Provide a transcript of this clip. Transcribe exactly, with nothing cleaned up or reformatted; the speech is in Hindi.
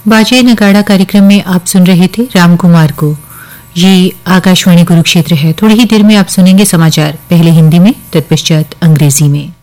बाजे नगाड़ा कार्यक्रम में आप सुन रहे थे राम कुमार को। ये आकाशवाणी कुरुक्षेत्र है। थोड़ी ही देर में आप सुनेंगे समाचार, पहले हिंदी में तत्पश्चात अंग्रेजी में।